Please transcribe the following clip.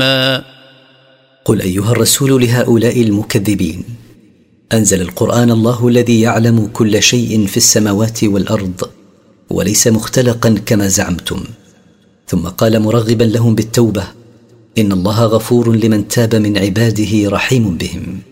قل أيها الرسول لهؤلاء المكذبين: أنزل القرآن الله الذي يعلم كل شيء في السماوات والأرض وليس مختلقا كما زعمتم. ثم قال مرغبا لهم بالتوبة: إن الله غفور لمن تاب من عباده رحيم بهم.